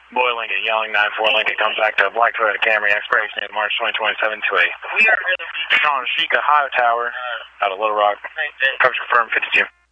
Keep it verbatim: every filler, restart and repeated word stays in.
Boy Lincoln, Yelling nine four Lincoln comes back to Black Toyota Camry, expiration date March twenty twenty-seven to a We are really Sean Sheikah High Tower out of Little Rock. Coverage confirmed fifty-two.